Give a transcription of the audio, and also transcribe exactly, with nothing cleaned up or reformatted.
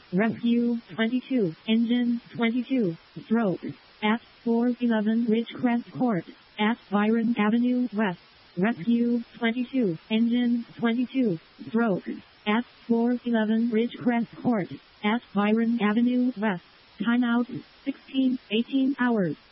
Rescue twenty-two, Engine twenty-two, stroke, at four eleven Ridgecrest Court, at Byron Avenue West. Rescue twenty-two, Engine twenty-two, stroke, at four eleven Ridgecrest Court, at Byron Avenue West. Timeout, sixteen eighteen hours.